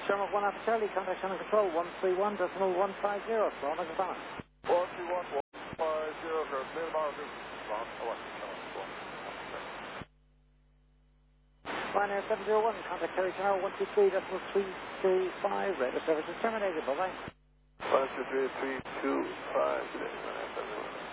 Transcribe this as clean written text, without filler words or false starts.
Sherman 1 Alpha Charlie, contact Shannon Control 131.150, Storm and Savannah. 131.150, for Bill Morgan. Ryanair 701, contact Kerry Tower 123.335, radar service is terminated, bye-bye. 123.325,